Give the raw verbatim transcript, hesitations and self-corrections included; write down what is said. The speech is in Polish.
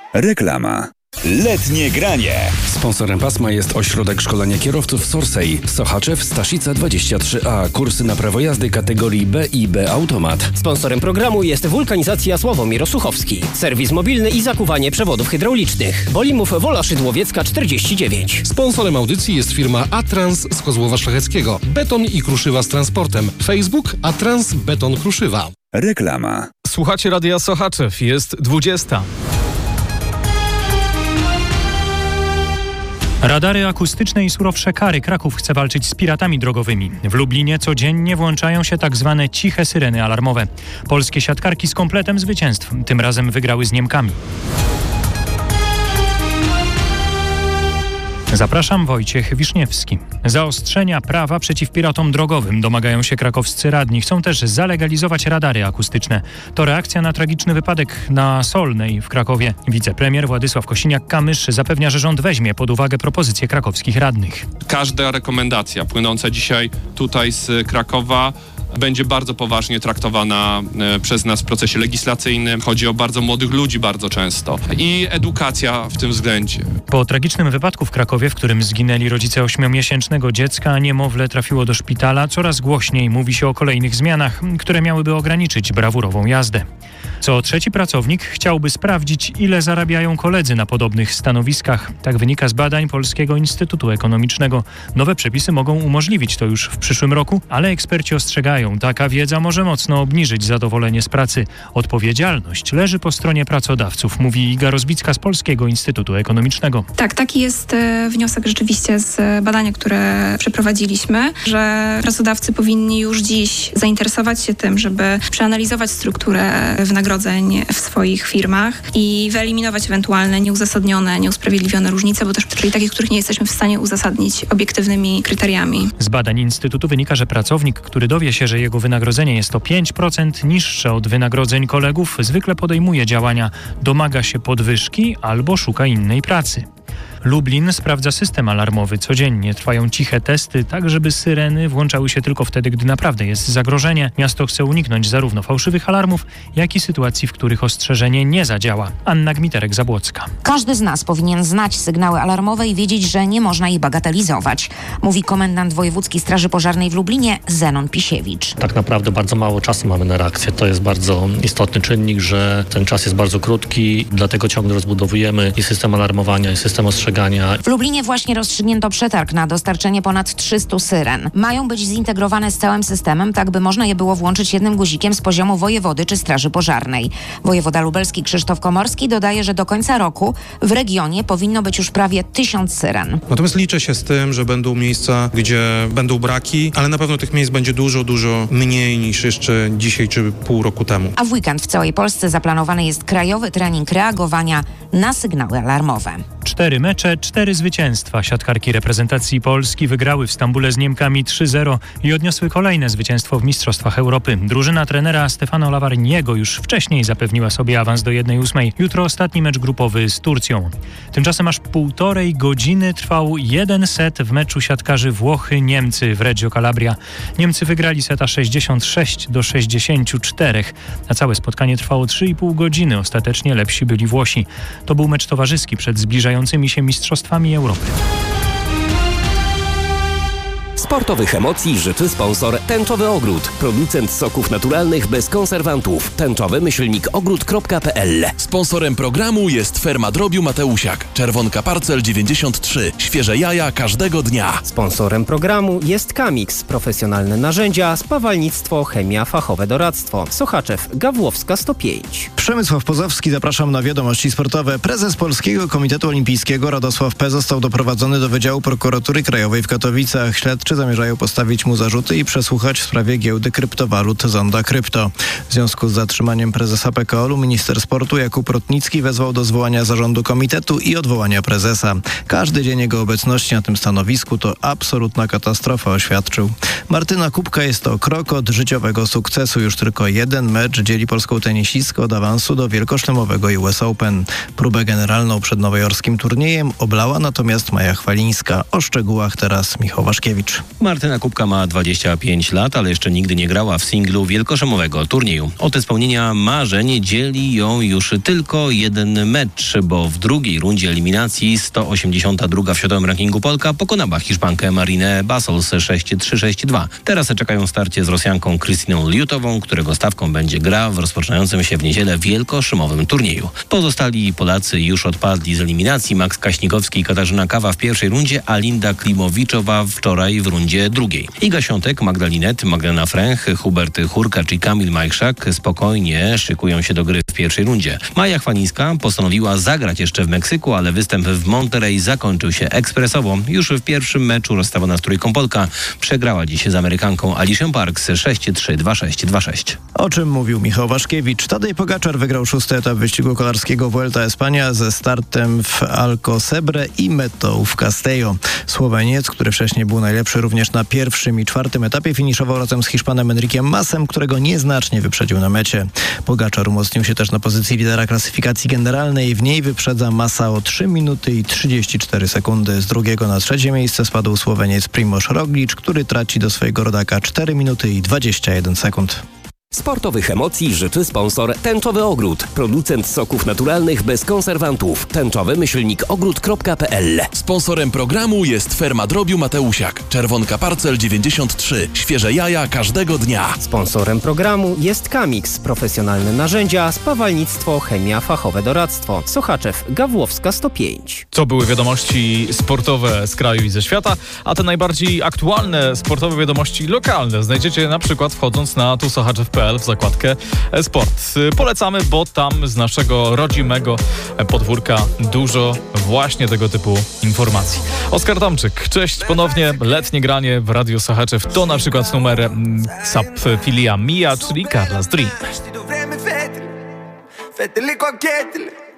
Reklama. Letnie granie. Sponsorem pasma jest Ośrodek Szkolenia Kierowców Sorsej. Sochaczew, Staszica dwadzieścia trzy A. Kursy na prawo jazdy kategorii B i B Automat. Sponsorem programu jest Wulkanizacja Sławomir Osuchowski. Serwis mobilny i zakuwanie przewodów hydraulicznych. Wolimów Wola Szydłowiecka czterdzieści dziewięć. Sponsorem audycji jest firma Atrans z Kozłowa Szlacheckiego. Beton i kruszywa z transportem. Facebook Atrans Beton Kruszywa. Reklama. Słuchacie Radia Sochaczew. Jest dwudziesta. Radary akustyczne i surowsze kary. Kraków chce walczyć z piratami drogowymi. W Lublinie codziennie włączają się tak zwane ciche syreny alarmowe. Polskie siatkarki z kompletem zwycięstw. Tym razem wygrały z Niemkami. Zapraszam, Wojciech Wiszniewski. Zaostrzenia prawa przeciw piratom drogowym domagają się krakowscy radni. Chcą też zalegalizować radary akustyczne. To reakcja na tragiczny wypadek na Solnej w Krakowie. Wicepremier Władysław Kosiniak-Kamysz zapewnia, że rząd weźmie pod uwagę propozycje krakowskich radnych. Każda rekomendacja płynąca dzisiaj tutaj z Krakowa będzie bardzo poważnie traktowana przez nas w procesie legislacyjnym. Chodzi o bardzo młodych ludzi bardzo często i edukacja w tym względzie. Po tragicznym wypadku w Krakowie, w którym zginęli rodzice ośmiomiesięcznego dziecka, a niemowlę trafiło do szpitala, coraz głośniej mówi się o kolejnych zmianach, które miałyby ograniczyć brawurową jazdę. Co trzeci pracownik chciałby sprawdzić, ile zarabiają koledzy na podobnych stanowiskach. Tak wynika z badań Polskiego Instytutu Ekonomicznego. Nowe przepisy mogą umożliwić to już w przyszłym roku, ale eksperci ostrzegają, taka wiedza może mocno obniżyć zadowolenie z pracy. Odpowiedzialność leży po stronie pracodawców, mówi Iga Rozbicka z Polskiego Instytutu Ekonomicznego. Tak, taki jest wniosek rzeczywiście z badania, które przeprowadziliśmy, że pracodawcy powinni już dziś zainteresować się tym, żeby przeanalizować strukturę wynagrodzeń w swoich firmach i wyeliminować ewentualne nieuzasadnione, nieusprawiedliwione różnice, bo też czyli takich, których nie jesteśmy w stanie uzasadnić obiektywnymi kryteriami. Z badań Instytutu wynika, że pracownik, który dowie się, że jego wynagrodzenie jest o pięć procent niższe od wynagrodzeń kolegów, zwykle podejmuje działania, domaga się podwyżki albo szuka innej pracy. Lublin sprawdza system alarmowy. Codziennie trwają ciche testy, tak żeby syreny włączały się tylko wtedy, gdy naprawdę jest zagrożenie. Miasto chce uniknąć zarówno fałszywych alarmów, jak i sytuacji, w których ostrzeżenie nie zadziała. Anna Gmiterek-Zabłocka. Każdy z nas powinien znać sygnały alarmowe i wiedzieć, że nie można ich bagatelizować, mówi komendant Wojewódzkiej Straży Pożarnej w Lublinie Zenon Pisiewicz. Tak naprawdę bardzo mało czasu mamy na reakcję. To jest bardzo istotny czynnik, że ten czas jest bardzo krótki, dlatego ciągle rozbudowujemy i system alarmowania, i system ostrzegania. W Lublinie właśnie rozstrzygnięto przetarg na dostarczenie ponad trzystu syren. Mają być zintegrowane z całym systemem, tak by można je było włączyć jednym guzikiem z poziomu wojewody czy straży pożarnej. Wojewoda lubelski Krzysztof Komorski dodaje, że do końca roku w regionie powinno być już prawie tysiąc syren. Natomiast liczę się z tym, że będą miejsca, gdzie będą braki, ale na pewno tych miejsc będzie dużo, dużo mniej niż jeszcze dzisiaj czy pół roku temu. A w weekend w całej Polsce zaplanowany jest krajowy trening reagowania na sygnały alarmowe. Cztery mecze, cztery zwycięstwa. Siatkarki reprezentacji Polski wygrały w Stambule z Niemkami trzy zero i odniosły kolejne zwycięstwo w Mistrzostwach Europy. Drużyna trenera Stefano Lavarniego już wcześniej zapewniła sobie awans do jednej ósmej. Jutro ostatni mecz grupowy z Turcją. Tymczasem aż półtorej godziny trwał jeden set w meczu siatkarzy Włochy-Niemcy w Reggio Calabria. Niemcy wygrali seta sześćdziesiąt sześć do sześćdziesięciu czterech. A całe spotkanie trwało trzy i pół godziny. Ostatecznie lepsi byli Włosi. To był mecz towarzyski przed zbliżającymi się Mistrzostwami Europy. Sportowych emocji życzy sponsor Tęczowy Ogród. Producent soków naturalnych bez konserwantów. Tęczowy myślnik ogród kropka p l. Sponsorem programu jest Ferma Drobiu Mateusiak. Czerwonka Parcel dziewięćdziesiąt trzy. Świeże jaja każdego dnia. Sponsorem programu jest Kamix. Profesjonalne narzędzia, spawalnictwo, chemia, fachowe doradztwo. Sochaczew, Gawłowska sto pięć. Przemysław Pozowski, zapraszam na wiadomości sportowe. Prezes Polskiego Komitetu Olimpijskiego Radosław P. został doprowadzony do Wydziału Prokuratury Krajowej w Katowicach. Śledczy zamierzają postawić mu zarzuty i przesłuchać w sprawie giełdy kryptowalut Zonda Krypto. W związku z zatrzymaniem prezesa P K O L-u minister sportu Jakub Rotnicki wezwał do zwołania zarządu komitetu i odwołania prezesa. Każdy dzień jego obecności na tym stanowisku to absolutna katastrofa, oświadczył. Martyna Kubka jest to krok od życiowego sukcesu. Już tylko jeden mecz dzieli polską tenisistkę od awansu do wielkoszlemowego U S Open. Próbę generalną przed nowojorskim turniejem oblała natomiast Maja Chwalińska. O szczegółach teraz Michał Waszkiewicz. Kubkiewicz. Martyna Kubka ma dwadzieścia pięć lat, ale jeszcze nigdy nie grała w singlu wielkoszemowego turnieju. Od spełnienia marzeń dzieli ją już tylko jeden mecz, bo w drugiej rundzie eliminacji sto osiemdziesiąta druga w światowym rankingu Polka pokonała Hiszpankę Marinę Bassols sześć trzy sześć dwa. Teraz czekają starcie z Rosjanką Krystyną Liutową, którego stawką będzie gra w rozpoczynającym się w niedzielę wielkoszymowym turnieju. Pozostali Polacy już odpadli z eliminacji. Max Kaśnikowski i Katarzyna Kawa w pierwszej rundzie, a Linda Klimowiczowa wczoraj w rundzie drugiej. Iga Świątek, Magdalinet, Magdalena Fręch, Hubert Hurkacz i Kamil Majchrzak spokojnie szykują się do gry w pierwszej rundzie. Maja Chwalińska postanowiła zagrać jeszcze w Meksyku, ale występ w Monterey zakończył się ekspresowo. Już w pierwszym meczu rozstawiona z trójką Polka przegrała dziś z Amerykanką Alicią Parks sześć trzy dwa sześć dwa sześć. O czym mówił Michał Waszkiewicz. Tadej Pogaczar wygrał szósty etap wyścigu kolarskiego Vuelta Espania ze startem w Alcocebre i metą w Castello. Słoweniec, który wcześniej był najlepszy również na pierwszym i czwartym etapie, finiszował razem z Hiszpanem Enriquem Masem, którego nieznacznie wyprzedził na mecie. Pogaczar umocnił się też na pozycji lidera klasyfikacji generalnej. W niej wyprzedza Masa o trzy minuty i trzydzieści cztery sekundy. Z drugiego na trzecie miejsce spadł Słoweniec Primož Roglič, który traci do swojego rodaka cztery minuty i dwadzieścia jeden sekund. Sportowych emocji życzy sponsor Tęczowy Ogród. Producent soków naturalnych bez konserwantów. Tęczowy myślnik ogród kropka p l. Sponsorem programu jest Ferma Drobiu Mateusiak. Czerwonka Parcel dziewięćdziesiąt trzy. Świeże jaja każdego dnia. Sponsorem programu jest Kamix. Profesjonalne narzędzia, spawalnictwo, chemia, fachowe doradztwo. Sochaczew, Gawłowska sto pięć. To były wiadomości sportowe z kraju i ze świata, a te najbardziej aktualne sportowe wiadomości lokalne znajdziecie na przykład wchodząc na tu sochaczew kropka p l w zakładkę Sport. Polecamy, bo tam z naszego rodzimego podwórka dużo właśnie tego typu informacji. Oskar Tomczyk, cześć ponownie. Letnie granie w Radio Sochaczew to na przykład numer mm, Sub Filia Mia, czyli Carla's Dream.